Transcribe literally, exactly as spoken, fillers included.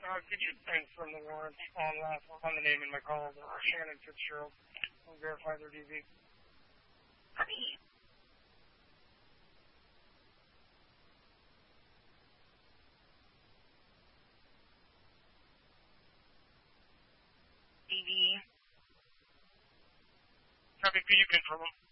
Uh, could you confirm the warrant on last on the name in my call, uh, Shannon Fitzgerald, and verify their D V? Honey. D V. Copy, could you confirm them?